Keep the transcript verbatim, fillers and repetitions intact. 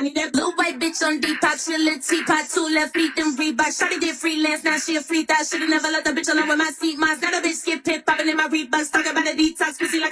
need that blue white bitch on detox. She a little teapot, two left feet, then Reebok. Shawty did freelance, now she a free thot. Should've never let the bitch alone with my seat. Mine's not a bitch skip pit, popping in my Reeboks. Talking about a detox, pussy like